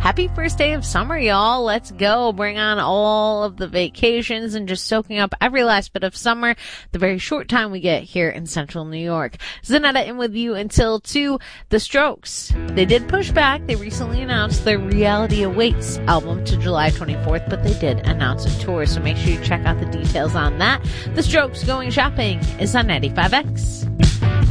Happy first day of summer, y'all. Let's go. Bring on all of the vacations and just soaking up every last bit of summer, the very short time we get here in central New York. Zanetta in with you until 2. The Strokes. They did push back. They recently announced their Reality Awaits album to July 24th, but they did announce a tour, so make sure you check out the details on that. The Strokes Going Shopping is on 95X.